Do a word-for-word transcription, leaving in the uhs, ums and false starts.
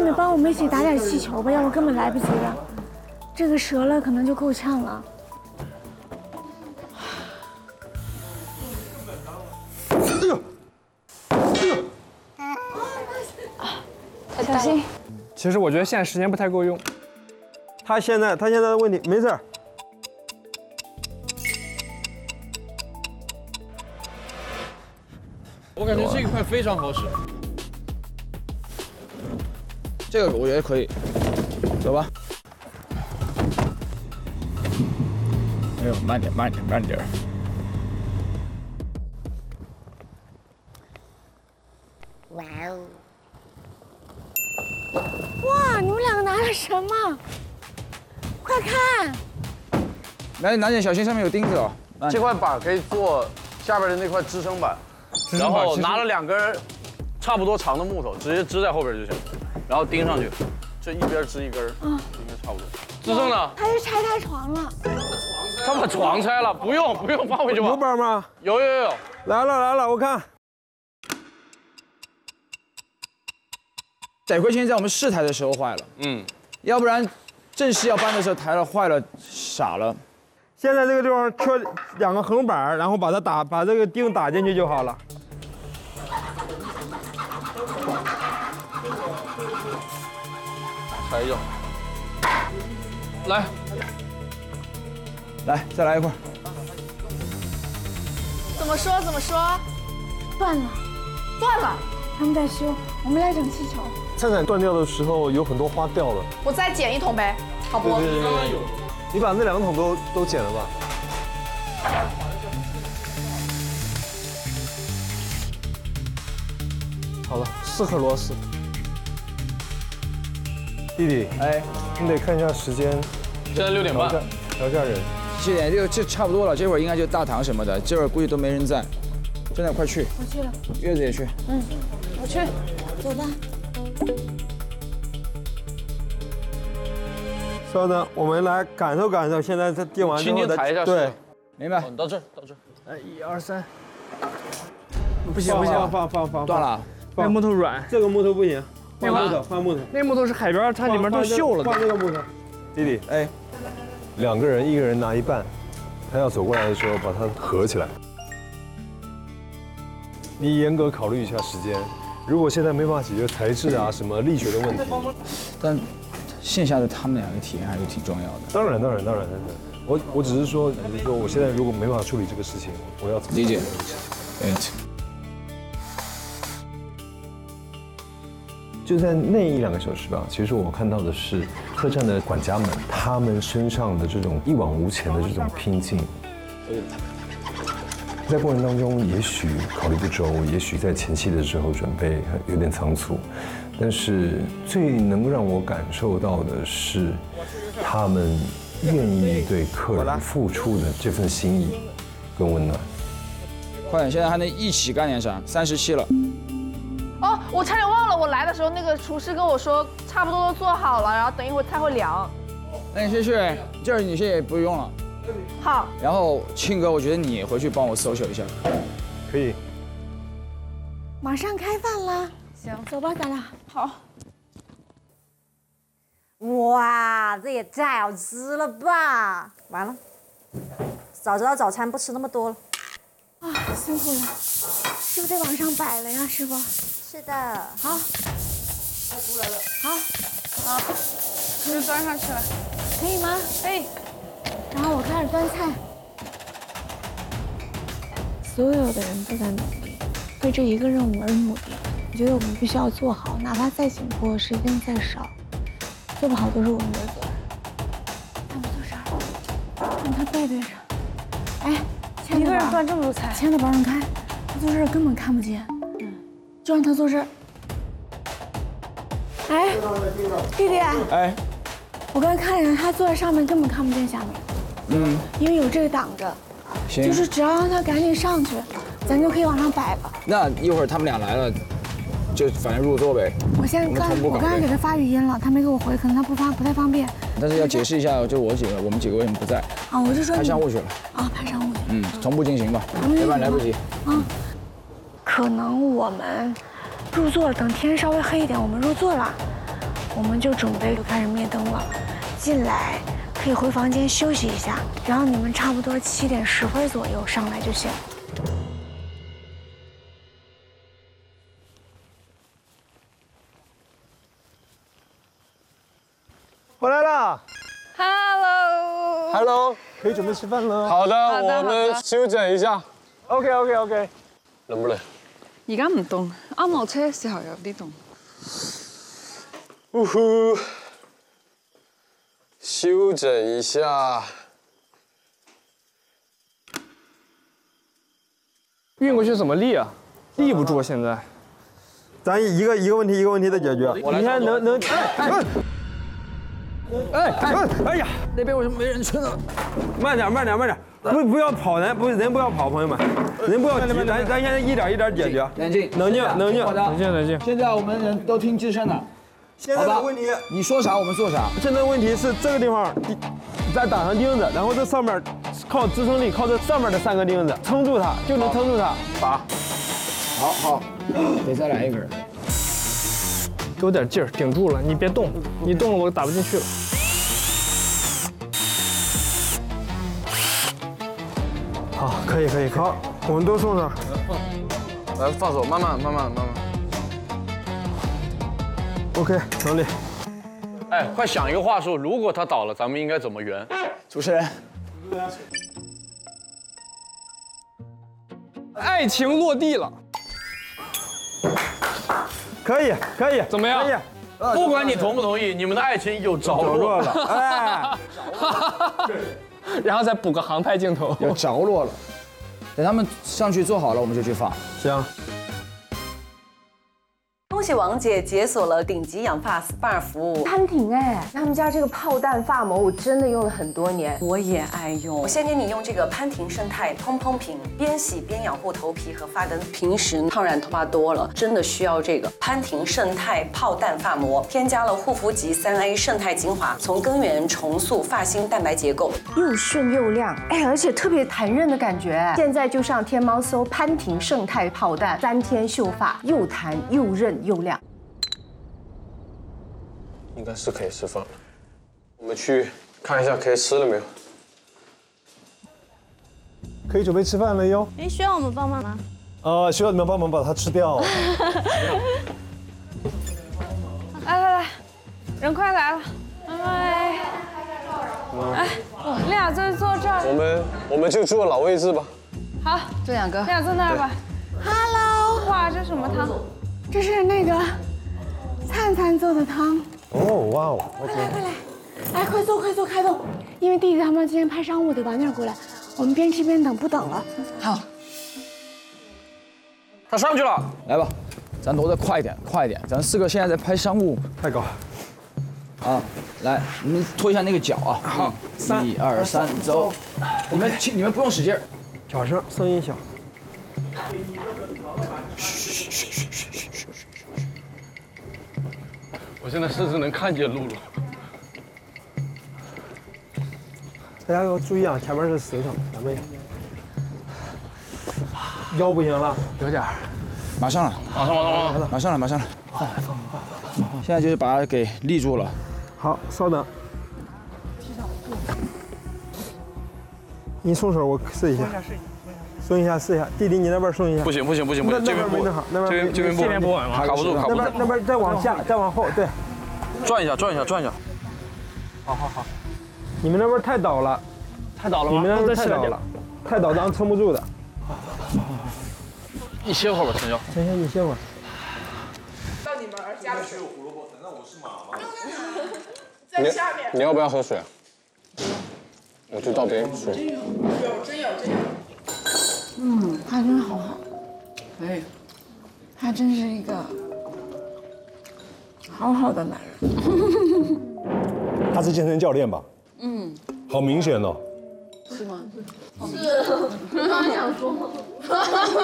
们帮我们一起打点气球吧，要不根本来不及了。这个折了可能就够呛了。 哎呦，哎呦， 小心。 其实我觉得现在时间不太够用。 他现在他现在的问题没事儿。 我感觉这一块非常好使。 这个我觉得可以，走吧。哎呦，慢点，慢点，慢点。 哇哦！哇，你们两个拿了什么？快看！ 来，拿点，小心上面有钉子哦。 这块板可以做下边的那块支撑板，然后拿了两根差不多长的木头，直接支在后边就行，然后钉上去，这一边支一根，应该差不多。支撑呢？ 他去拆他床了。 他把床拆了，不用不用，放回去吧。 有板吗？ 有有有， 来了来了，我看。 得亏现在我们试台的时候坏了， 嗯， 要不然正式要搬的时候台了坏了，傻了。 现在这个地方缺两个横板，然后把它打把这个钉打进去就好了。 拆掉。来， 来，再来一块。 怎么说怎么说？ 断了， 断了。 他们在修，我们来整气球。 灿灿断掉的时候有很多花掉了。 我再捡一桶呗，好不？ 对对对，你把那两桶都都捡了吧。好了，四颗螺丝。弟弟， 哎， 你得看一下时间。 现在六点半。 调下人。 七点六，这差不多了。这会儿应该就大堂什么的，这会儿估计都没人在。真的，快去。 我去了。 月子也去。 嗯， 我去。 走吧。 稍等，我们来感受感受，现在它钉完之后的，对， 明白。 到这儿，到这儿。 哎，一二三。 不行不行，放放放， 断了。 那木头软， 这个木头不行，换木头，换木头。 那木头是海边，它里面都锈了。 换这个木头。 弟弟， 哎， 两个人，一个人拿一半，他要走过来的时候把它合起来。你严格考虑一下时间，如果现在没法解决材质啊什么力学的问题， 但线下的他们俩的体验还是挺重要的。 当然当然当然当然，我我只是说，比如说我现在如果没法处理这个事情，我要怎么理解？哎。 就在那一两个小时吧，其实我看到的是客栈的管家们，他们身上的这种一往无前的这种拼劲。在过程当中，也许考虑不周，也许在前期的时候准备有点仓促，但是最能够让我感受到的是，他们愿意对客人付出的这份心意跟温暖。 快点，现在还能一起干点啥？三十七了。 哦，我差点忘了，我来的时候那个厨师跟我说，差不多都做好了，然后等一会儿菜会凉。 那你先去，这儿你现在也不用了。 好。 然后庆哥，我觉得你回去帮我搜索一下。 可以。 马上开饭啦！ 行， 走吧，咱俩。 好。 哇，这也太好吃了吧！完了，早知道早餐不吃那么多了。 啊，辛苦了，是不是得往上摆了呀，师傅？ 是的。 好。 快出来了。好。好。 就端上去了， 可以吗？ 可以。 然后我开始端菜。所有的人都在努力，为这一个任务而努力。我觉得我们必须要做好，哪怕再紧迫，时间再少，做不好都是我们的责任。他们坐这儿，让他背对着。哎。 一个人端这么多菜， 签的保让开，他坐这儿根本看不见，嗯，就让他坐这儿。哎，弟弟， 哎， 我刚才看见他坐在上面根本看不见下面， 嗯， 因为有这个挡着， 行， 就是只要让他赶紧上去，咱就可以往上摆了。 那一会儿他们俩来了，就反正入座呗。 我现在刚我刚才给他发语音了，他没给我回，可能他不发不太方便。 但是要解释一下，就我几个，我们几个为什么不在？ 啊，我就说拍商务去了。 啊，拍商务去。 嗯，同步进行吧，要不然来不及。 啊，可能我们入座，等天稍微黑一点，我们入座了， 我们就准备就开始灭灯了。进来可以回房间休息一下，然后你们差不多七点十分左右上来就行。 回来了 Hello， ，Hello， 可以准备吃饭了。 好的， 好的我們休整一下。 OK OK OK， 冷唔冷？ 而家唔凍，啱落車嘅時候有啲凍。 呼呼，休整一下。 运过去怎么立啊？立不住现在。 咱一个一个问题一个问题的解决。你看能能，哎哎哎呀， 那边为什么没人吃呢？ 慢点慢点慢点，不不要跑人，不人不要跑，朋友们，人不要急，咱咱现在一点一点解决。 冷静， 冷静冷静冷静冷静。 现在我们人都听支撑的， 现在的问题， 你说啥我们做啥。 现在问题是这个地方，再打上钉子，然后这上面靠支撑力，靠这上面的三个钉子撑住它，就能撑住它。 打，好好，得再来一根。 给我点劲儿，顶住了，你别动，你动了我打不进去了。 好，可以可以，好，我们都送上。 来放手，慢慢慢慢慢慢。 OK， 成立。 哎，快想一个话术，如果他倒了，咱们应该怎么圆？ 主持人， 爱情落地了， 可以可以， 怎么样？ 可以。 不管你同不同意，你们的爱情有着落了。 哎， 然后再补个航拍镜头， 有着落了。等他们上去做好了，我们就去放。 行。 恭喜王姐解锁了顶级养发 S P A 服务， 潘婷哎，他们家这个炮弹发膜我真的用了很多年， 我也爱用。我先给你用这个潘婷胜肽蓬蓬瓶，边洗边养护头皮和发根。平时烫染头发多了，真的需要这个潘婷胜肽炮弹发膜，添加了护肤级三 A 胜肽精华，从根源重塑发芯蛋白结构， 又顺又亮，哎，而且特别弹韧的感觉。现在就上天猫搜潘婷胜肽炮弹，三天秀发又弹又韧又亮。 应该是可以释放了。我们去看一下可以吃了没有。 可以准备吃饭了哟。 哎，需要我们帮忙吗？ 呃，需要你们帮忙把它吃掉。 来来来，人快来了，哎，哎，你俩就坐这儿。 我们我们就坐老位置吧。 好， 这两个， 你俩坐那儿吧。Hello， 哇，这什么汤？ 这是那个灿灿做的汤。 哦，哇哦！ 快来快来，来快坐快坐开动，因为弟弟他们今天拍商务得晚点过来，我们边吃边等，不等了。 好， 他上去了， 来吧，咱挪得快一点，快一点，咱四个现在在拍商务， 太高。 啊，来，你们拖一下那个脚啊。好，一二三，走。你们你们不用使劲儿， 小声，声音小。 我现在甚至能看见露露。 大家要注意啊，前面是石头，咱们腰不行了， 有点儿。 马上了， 马上马上马上马上了，马上了。现在就是把它给立住了。 好，稍等。你松手，我试一下。松一下，试一下。弟弟，你那边松一下。 不行不行不行不行，这边不稳， 那边这边这边不稳，卡不住卡不住。 那边那边再往下，再往后，对。 转一下转一下转一下。 好好好。你们那边太倒了， 太倒了吗？ 你们那边太倒了，太倒咱撑不住的。 你歇会儿吧，陈潇。 陈潇，你歇会儿。 到你们儿家去。 胡萝卜，难道我是马吗？ 在下面。 你要不要喝水啊？我去倒杯水。 有真有真有。 嗯，他真好好，哎，他真是一个好好的男人。 他是健身教练吧？ 嗯， 好明显哦。 是吗？ 是，刚刚想说。